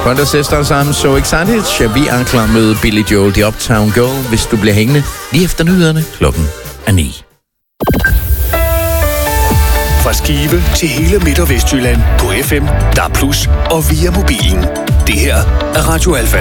Pointer Sisters, I'm so excited. Shabi er klar med Billy Joel, The Uptown Girl, hvis du bliver hængende lige efter nyhederne klokken er 9. Fra Skive til hele Midt- og Vestjylland på FM, DAB+ og via mobilen. Det her er Radio Alfa.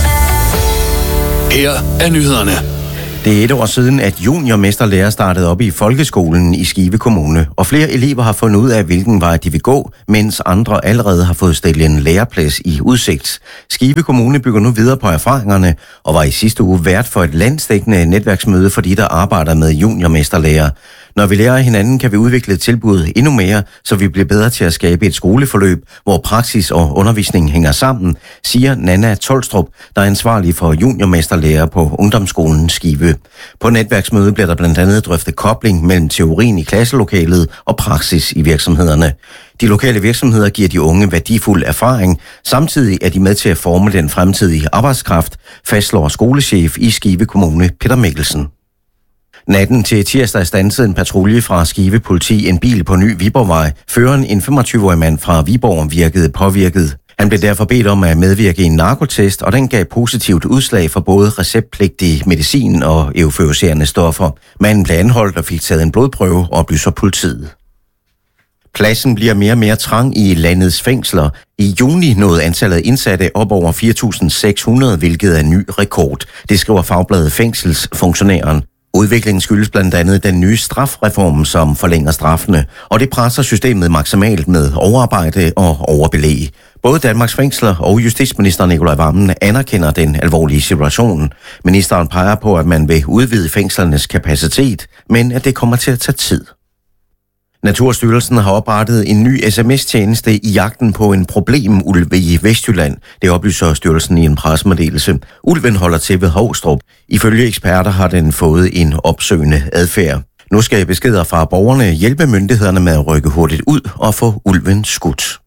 Her er nyhederne. Det er 1 år siden, at juniormesterlærer startede op i folkeskolen i Skive Kommune, og flere elever har fundet ud af, hvilken vej de vil gå, mens andre allerede har fået stillet en læreplads i udsigt. Skive Kommune bygger nu videre på erfaringerne, og var i sidste uge vært for et landsdækkende netværksmøde for de, der arbejder med juniormesterlærer. Når vi lærer hinanden, kan vi udvikle et tilbud endnu mere, så vi bliver bedre til at skabe et skoleforløb, hvor praksis og undervisning hænger sammen, siger Nanna Tolstrup, der er ansvarlig for juniormesterlærer på Ungdomsskolen Skive. På netværksmødet bliver der blandt andet drøftet kobling mellem teorien i klasselokalet og praksis i virksomhederne. De lokale virksomheder giver de unge værdifuld erfaring, samtidig er de med til at forme den fremtidige arbejdskraft, fastslår skolechef i Skive Kommune Peter Mikkelsen. Natten til tirsdag standsede en patrulje fra Skive Politi en bil på Ny Viborgvej. Føreren, en 25-årig mand fra Viborg, virkede påvirket. Han blev derfor bedt om at medvirke i en narkotest, og den gav positivt udslag for både receptpligtig medicin og euforiserende stoffer. Manden blev anholdt og fik taget en blodprøve, oplyser politiet. Pladsen bliver mere og mere trang i landets fængsler. I juni nåede antallet af indsatte op over 4.600, hvilket er en ny rekord. Det skriver fagbladet Fængselsfunktionæren. Udviklingen skyldes blandt andet den nye strafreform, som forlænger straffene, og det presser systemet maksimalt med overarbejde og overbelæg. Både Danmarks Fængsler og justitsminister Nicolai Wammen anerkender den alvorlige situation. Ministeren peger på, at man vil udvide fængslernes kapacitet, men at det kommer til at tage tid. Naturstyrelsen har oprettet en ny sms-tjeneste i jagten på en problemulv i Vestjylland. Det oplyser styrelsen i en pressemeddelelse. Ulven holder til ved Hovstrup. Ifølge eksperter har den fået en opsøgende adfærd. Nu skal beskeder fra borgerne hjælpe myndighederne med at rykke hurtigt ud og få ulven skudt.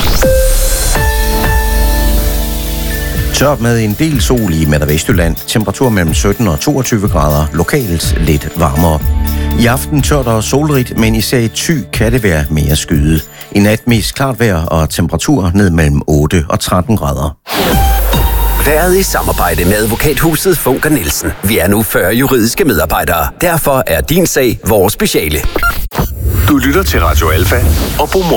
Tørt med en del sol i Midt- og Vestjylland. Temperatur mellem 17 og 22 grader. Lokalt lidt varmere. I aften tørt og solrigt, men især i Thy kan det være mere skyet. I nat mest klart vejr og temperatur ned mellem 8 og 13 grader. Været i samarbejde med advokathuset Funker Nielsen. Vi er nu 40 juridiske medarbejdere. Derfor er din sag vores speciale. Du lytter til Radio Alfa og